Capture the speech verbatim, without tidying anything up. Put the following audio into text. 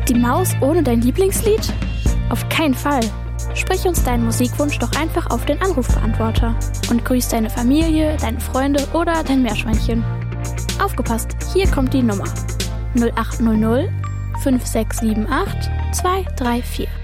Ist die Maus ohne dein Lieblingslied? Auf keinen Fall. Sprich uns deinen Musikwunsch doch einfach auf den Anrufbeantworter und grüß deine Familie, deine Freunde oder dein Meerschweinchen. Aufgepasst, hier kommt die Nummer null acht null null fünf sechs sieben acht zwei drei vier.